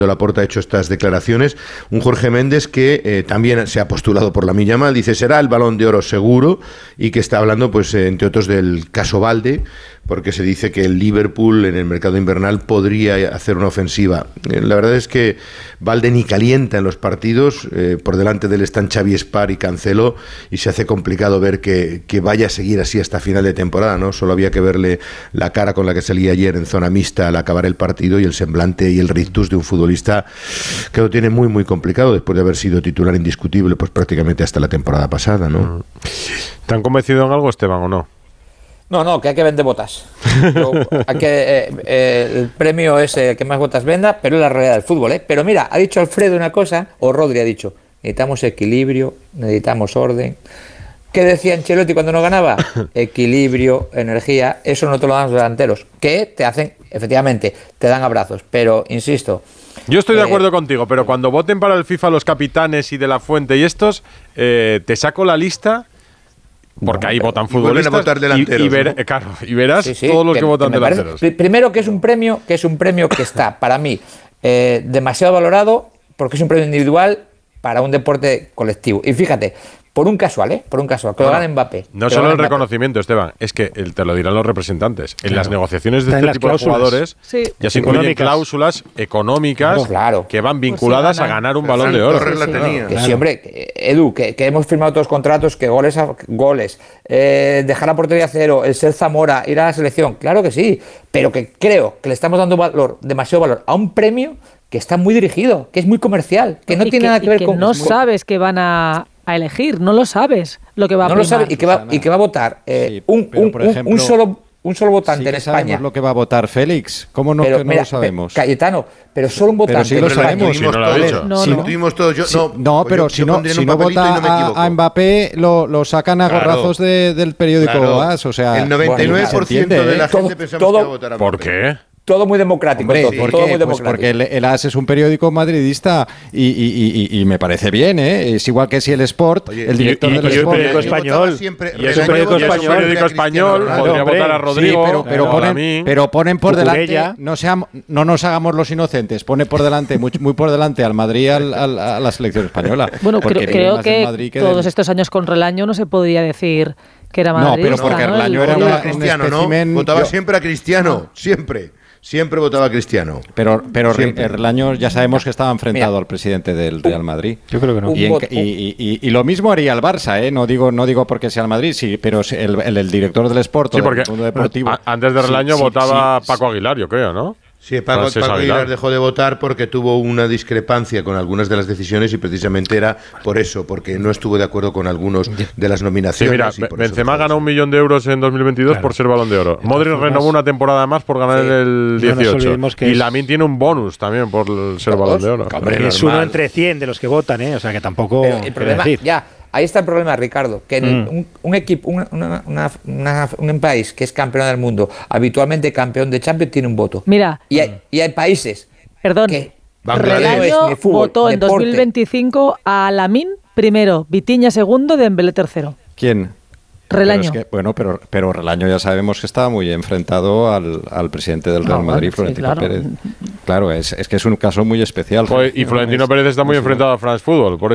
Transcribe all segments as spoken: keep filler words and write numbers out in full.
Laporta ha hecho estas declaraciones, un Jorge Méndez que eh, también se ha postulado por Lamine Yamal, dice será el Balón de Oro seguro, y que está hablando, pues eh, entre otros, del caso Balde, porque se dice que el Liverpool en el mercado invernal podría hacer una ofensiva. Eh, la verdad es que Balde ni calienta en los partidos, eh, por delante de él están Xavi Espar y Cancelo, y se hace complicado ver que, que vaya a seguir así hasta final de temporada, ¿no? Solo había que verle la cara con la que salía ayer en zona mixta al acabar el partido y el semblante y el rictus de un futbolista que lo tiene muy muy complicado después de haber sido titular indiscutible pues prácticamente hasta la temporada pasada, ¿no? ¿Te han convencido en algo, Esteban, o no? No, no, que hay que vender botas. Yo, hay que, eh, eh, el premio es el que más botas venda, pero es la realidad del fútbol, ¿eh? Pero mira, ha dicho Alfredo una cosa, o Rodri ha dicho, necesitamos equilibrio, necesitamos orden. ¿Qué decía Ancelotti cuando no ganaba? Equilibrio, energía, eso no te lo dan los delanteros, que te hacen, efectivamente, te dan abrazos, pero insisto. Yo estoy de acuerdo eh, contigo, pero cuando voten para el FIFA los capitanes y de la Fuente y estos, eh, te saco la lista, porque no, ahí votan futbolistas, a votar delanteros, y, y, ver, ¿no? claro, y verás sí, sí, todos los que, que votan que delanteros. Parece, primero que es un premio, que es un premio que está, para mí, eh, demasiado valorado, porque es un premio individual para un deporte colectivo. Y fíjate, por un casual, ¿eh? Por un casual, que lo gane Mbappé. No solo el reconocimiento, Esteban, es que el, te lo dirán los representantes. En claro. las negociaciones de este tipo cláusulas. de jugadores sí. ya se incluyen cláusulas económicas claro, claro. que van vinculadas pues sí, a ganar un balón de oro. Sí, sí. Tenía. Que claro. sí, hombre, que, Edu, que, que hemos firmado todos los contratos, que goles, a, goles eh, dejar la portería a cero, el ser Zamora, ir a la selección, claro que sí, pero que creo que le estamos dando valor, demasiado valor a un premio que está muy dirigido, que es muy comercial, que no y tiene que, nada que ver que con... no sabes que van a... a elegir, no lo sabes lo que va a no primar. lo sabe, y que va y que va a votar eh, sí, un, un, ejemplo, un solo un solo votante sí en España. Sabemos lo que va a votar Félix. ¿Cómo no, pero, que no mira, lo sabemos? Cayetano, pero solo un votante. Pero sí lo sabemos. Si no lo ha dicho. No, si no. lo tuvimos todos. Yo, sí, no, no, pero si no, si no vota no a, a Mbappé, lo, lo sacan a claro. gorrazos de, del periódico claro. AS. O sea, el noventa y nueve por ciento bueno, de la gente todo, pensamos todo, que va a votar a Mbappé. ¿Por qué? Todo muy democrático. Hombre, todo, ¿por todo qué? muy Pues democrático. porque el, el AS es un periódico madridista y, y, y, y me parece bien, ¿eh? Es igual que si el Sport, Oye, el director y, y, del y Sport... un periódico español. Siempre, y es un periódico español. periódico español podría hombre, votar a Rodrigo. Sí, pero, pero, claro, ponen, pero ponen por Cucurella. delante... No, seamos, no nos hagamos los inocentes. Pone por delante, muy, muy por delante al Madrid al, al, a la selección española. Bueno, creo, creo que, que todos del... estos años con Relaño no se podría decir... que era madridista, no, pero porque ¿no? Relaño el, era el, un Cristiano, espécimen, ¿no? Votaba yo, siempre a Cristiano, siempre. Siempre votaba a Cristiano. Pero, pero Relaño ya sabemos que estaba enfrentado Mira, al presidente del Real Madrid. Yo creo que no. Y, en, y, y, y, y lo mismo haría el Barça, ¿eh? No digo, no digo porque sea el Madrid, sí, pero el, el, el director del Sport, sí, porque del mundo deportivo. Antes de Relaño sí, votaba sí, Paco Aguilar, yo creo, ¿no? Sí, Paco, Paco Aguilar dejó de votar porque tuvo una discrepancia con algunas de las decisiones y precisamente era por eso, porque no estuvo de acuerdo con algunos de las nominaciones. Sí, mira, Benzema ganó un millón de euros en dos mil veintidós claro. por ser Balón de Oro. Modric renovó una temporada más por ganar sí. el dieciocho. No y Lamine tiene un bonus también por ser Balón de Oro. Hombre, es uno entre cien de los que votan, ¿eh? O sea que tampoco... Pero el problema, decir. ya... Ahí está el problema, Ricardo, que en mm. un, un equipo, una, una, una, una, un país que es campeón del mundo, habitualmente campeón de Champions, tiene un voto. Mira. Y hay, y hay países Perdón, que Relaño no fútbol, votó en deporte. dos mil veinticinco a Lamine primero, Vitinha segundo, Dembélé tercero. ¿Quién? Relaño. Pero es que, bueno, pero, pero Relaño ya sabemos que estaba muy enfrentado al, al presidente del Real no, Madrid, sí, Florentino claro. Pérez. Claro, es, es que es un caso muy especial. Pues, y Florentino Pérez está muy enfrentado a France Football, por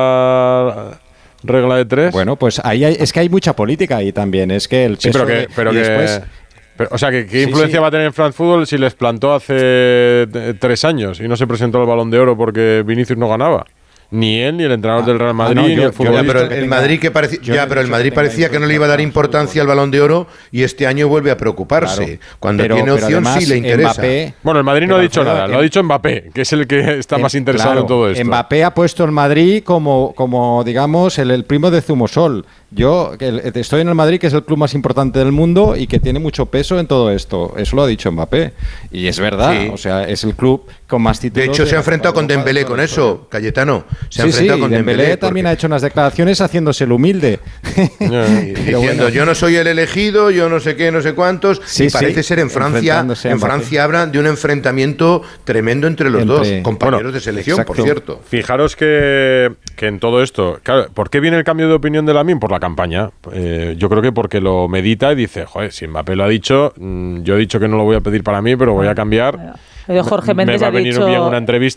esa... regla de tres. Bueno, pues ahí hay, es que hay mucha política ahí también. Es que el peso sí, pero que, de, pero que después, pero, o sea, ¿qué, qué sí, influencia sí. va a tener en France Football si les plantó hace tres años y no se presentó al Balón de Oro porque Vinicius no ganaba? Ni él, ni el entrenador ah, del Real Madrid, ah, no, yo, ni el futbolista. Ya, pero el, el Madrid, que parecía, ya, pero el Madrid parecía que no le iba a dar importancia al Balón de Oro y este año vuelve a preocuparse. Claro, cuando pero, tiene opción sí le interesa. Mbappé, bueno, el Madrid no ha dicho nada, em, lo ha dicho Mbappé, que es el que está em, más interesado claro, en todo esto. Mbappé ha puesto el Madrid como, como digamos, el, el primo de Zumosol. Yo que estoy en el Madrid, que es el club más importante del mundo y que tiene mucho peso en todo esto. Eso lo ha dicho Mbappé. Y es verdad, sí. O sea, es el club con más títulos. De hecho, de se ha enfrentado con Dembélé con eso, Cayetano. Se ha sí, enfrentado sí, con Dembélé. Dembélé también ha hecho unas declaraciones haciéndose el humilde. Diciendo, bueno. yo no soy el elegido, yo no sé qué, no sé cuántos. Sí, y parece sí, ser en Francia, en Francia hablan de un enfrentamiento tremendo entre los entre, dos compañeros bueno, de selección, exacto. por cierto. Fijaros que, que en todo esto, claro, ¿por qué viene el cambio de opinión de Lamine? Por la campaña. Eh, yo creo que porque lo medita y dice, joder, si Mbappé lo ha dicho, mmm, yo he dicho que no lo voy a pedir para mí, pero voy a cambiar. Jorge Méndez me va a venir dicho, bien una entrevista